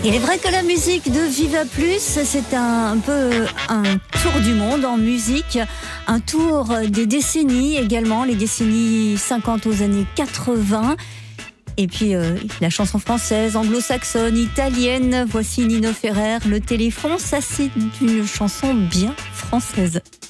Il est vrai que la musique de Viva Plus, c'est un peu un tour du monde en musique, un tour des décennies également, les décennies 50 aux années 80. Et puis la chanson française, anglo-saxonne, italienne, voici Nino Ferrer, Le Téléphone, ça c'est une chanson bien française.